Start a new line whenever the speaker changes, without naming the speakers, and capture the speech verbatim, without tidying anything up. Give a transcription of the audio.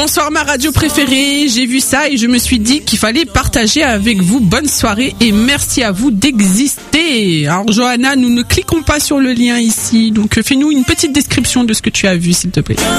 Bonsoir ma radio préférée, j'ai vu ça et je me suis dit qu'il fallait partager avec vous. Bonne soirée et merci à vous d'exister. Alors Johanna, nous ne cliquons pas sur le lien ici, donc fais-nous une petite description de ce que tu as vu s'il te plaît.